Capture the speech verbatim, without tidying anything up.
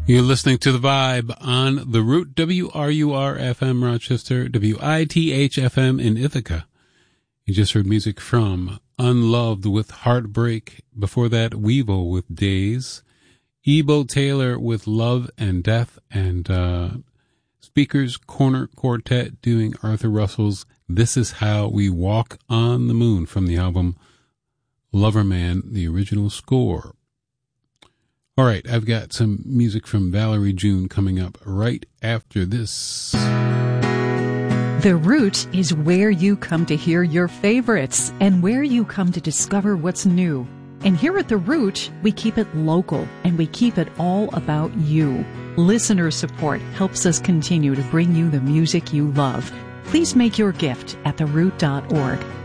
You're listening to The Vibe on The Root, W R U R F M Rochester, W I T H F M in Ithaca. You just heard music from Unloved with Heartbreak. Before that, Weevil with Days. Ebo Taylor with Love and Death. And uh, Speakers Corner Quartet doing Arthur Russell's This Is How We Walk on the Moon from the album Loverman, the original score. All right, I've got some music from Valerie June coming up right after this. The Root is where you come to hear your favorites and where you come to discover what's new. And here at The Root, we keep it local and we keep it all about you. Listener support helps us continue to bring you the music you love. Please make your gift at the root dot org.